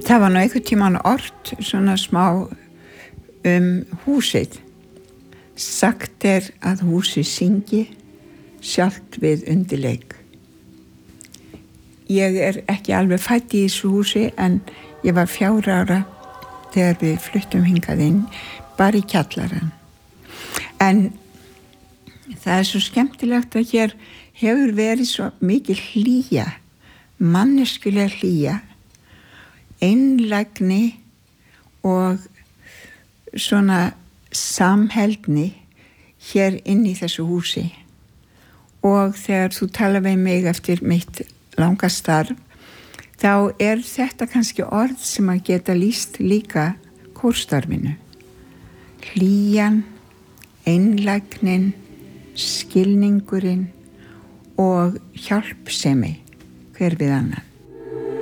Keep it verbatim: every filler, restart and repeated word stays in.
það var nú einhvern tímann ort svona smá um húsið. Sagt er að húsið syngi sjálft við undirleik. Ég er ekki alveg fædd í þessu húsi en ég var fjögurra ára þegar við fluttum hingað inn, bara í kjallarann. En það er svo skemmtilegt að hér hefur verið svo mikil hlýja, manneskulega hlýja, einlægni og svona samheldni hér inn í þessu húsi. Og þegar þú talar við mig eftir mitt langa starf, þá er þetta kannski orð sem að geta lýst líka kórstarfinu. Hlýjan, einlægnin, skilningurinn og hjálpsemi hver við annan.